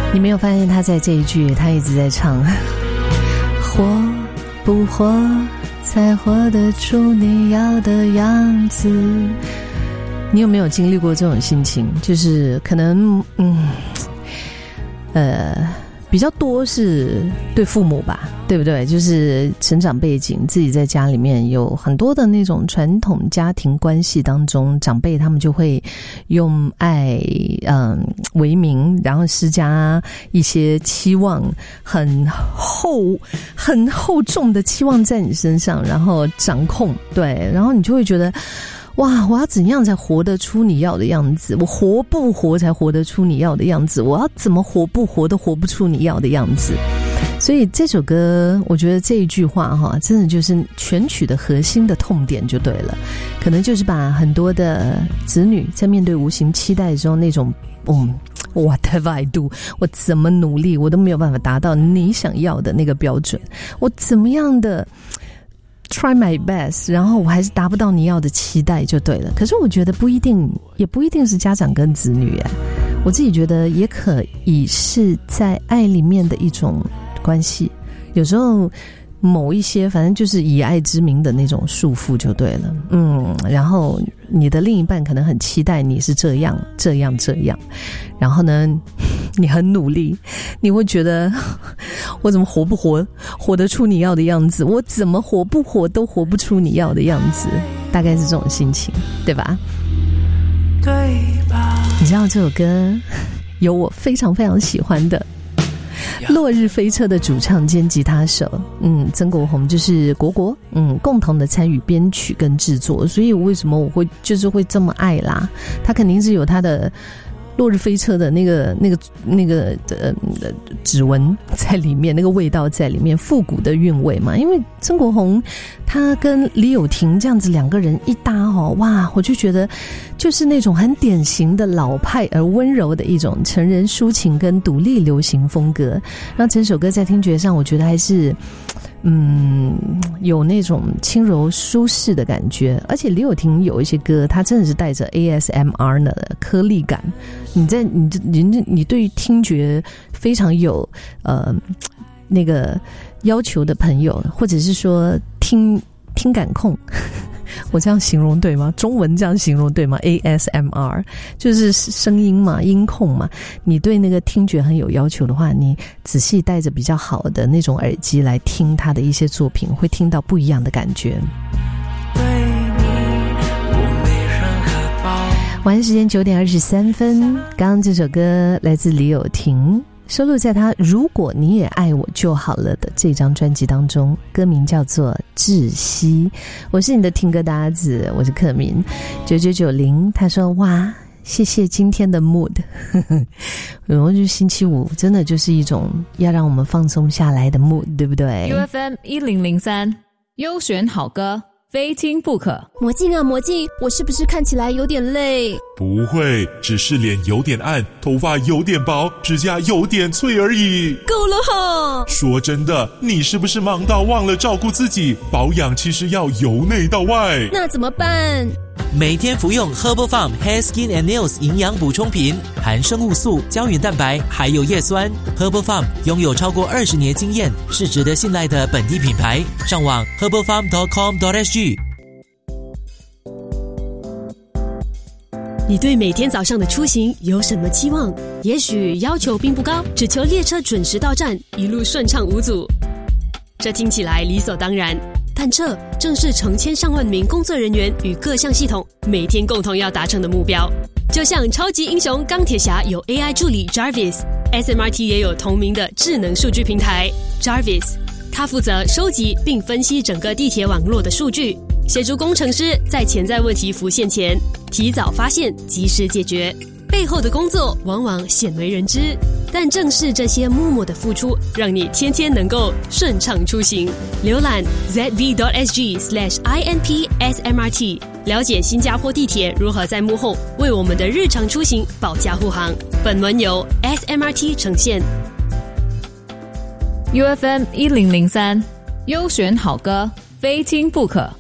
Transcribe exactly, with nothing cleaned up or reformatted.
你没有发现他在这一句他一直在唱活不活才活得出你要的样子。你有没有经历过这种心情？就是可能嗯呃比较多是对父母吧，对不对？就是成长背景，自己在家里面有很多的那种传统家庭关系当中，长辈他们就会用爱嗯为名，然后施加一些期望，很厚很厚重的期望在你身上，然后掌控，对，然后你就会觉得哇，我要怎样才活得出你要的样子？我活不活才活得出你要的样子？我要怎么活不活都活不出你要的样子？所以这首歌，我觉得这一句话哈，真的就是全曲的核心的痛点就对了。可能就是把很多的子女在面对无形期待中那种嗯 whatever I do， 我怎么努力我都没有办法达到你想要的那个标准，我怎么样的try my best， 然后我还是达不到你要的期待就对了。可是我觉得不一定，也不一定是家长跟子女耶，我自己觉得也可以是在爱里面的一种关系。有时候某一些反正就是以爱之名的那种束缚就对了，嗯，然后你的另一半可能很期待你是这样这样这样，然后呢你很努力，你会觉得我怎么活不活活得出你要的样子，我怎么活不活都活不出你要的样子，大概是这种心情，对吧？对吧？你知道这首歌有我非常非常喜欢的落日飞车的主唱兼吉他手嗯，曾国宏，就是国国嗯，共同的参与编曲跟制作，所以为什么我会就是会这么爱啦，他肯定是有他的落日飞车的那个那个那个呃指纹在里面，那个味道在里面，复古的韵味嘛。因为曾国宏他跟李友廷这样子两个人一搭哦，哇，我就觉得就是那种很典型的老派而温柔的一种成人抒情跟独立流行风格，让整首歌在听觉上我觉得还是嗯，有那种轻柔舒适的感觉。而且李友廷有一些歌他真的是带着 A S M R 的颗粒感，你在你你你对于听觉非常有呃那个要求的朋友，或者是说听听感控我这样形容对吗？中文这样形容对吗？ A S M R 就是声音嘛，音控嘛，你对那个听觉很有要求的话，你仔细戴着比较好的那种耳机来听他的一些作品，会听到不一样的感觉。晚安时间九点二十三分，刚刚这首歌来自李友廷，收录在他如果你也爱我就好了的这张专辑当中，歌名叫做窒息。我是你的听歌搭子，我是克明九九九零。他说哇谢谢今天的 mood 然后就星期五真的就是一种要让我们放松下来的 mood， 对不对？ U F M 一零零三优选好歌非听不可。 魔镜啊魔镜，我是不是看起来有点累？ 不会，只是脸有点暗，头发有点薄，指甲有点脆而已。 够了哈！ 说真的，你是不是忙到忘了照顾自己？保养其实要由内到外。 那怎么办？ 每天服用 Herbal Farm Hair Skin and Nails 营养补充品，含生物素、胶原蛋白还有叶酸。Herbal Farm 拥有超过二十年经验，是值得信赖的本地品牌。上网 herbal farm dot com dot s g。 你对每天早上的出行有什么期望？也许要求并不高，只求列车准时到站，一路顺畅无阻。这听起来理所当然，但这正是成千上万名工作人员与各项系统每天共同要达成的目标。就像超级英雄钢铁侠有 A I 助理 Jarvis，S M R T 也有同名的智能数据平台 Jarvis， 它负责收集并分析整个地铁网络的数据，协助工程师在潜在问题浮现前提早发现，及时解决。背后的工作往往鲜为人知，但正是这些默默的付出，让你天天能够顺畅出行。浏览 z v dot s g slash i n p s m r t， 了解新加坡地铁如何在幕后为我们的日常出行保驾护航。本文由 S M R T 呈现。 U F M 一零零三优选好歌非听不可。